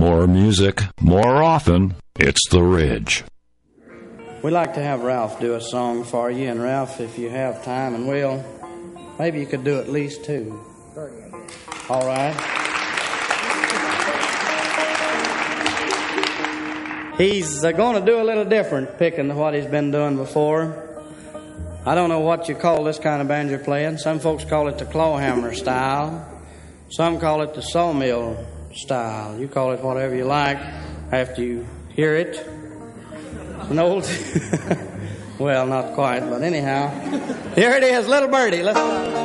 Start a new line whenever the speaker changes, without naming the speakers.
More music, more often. It's The Ridge.
We'd like to have Ralph do a song for you. And Ralph, if you have time and will, maybe you could do at least 2. All right. He's going to do a little different picking than what he's been doing before. I don't know what you call this kind of banjo playing. Some folks call it the clawhammer style. Some call it the sawmill style. You call it whatever you like after you hear it. It's an old... well, not quite, but anyhow. Here it is, Little Birdie. Let's...